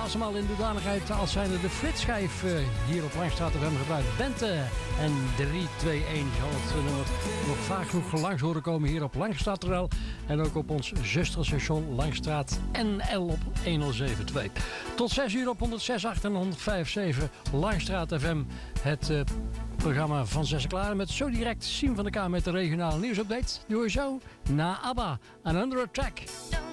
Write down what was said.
laatste maal in hoedanigheid als zijnde de flitsschijf hier op Langstraat FM gebruikt. Bente en 321 zal het nummer nog vaak genoeg langs horen komen hier op Langstraat RL. En ook op ons zusterstation Langstraat NL op 1072. Tot 6 uur op 106.8 en 105.7 Langstraat FM. Het programma van 6 klaar met zo direct Siem van der K met de regionale nieuwsupdate. Die hoor je zo na ABBA, An Under Attack.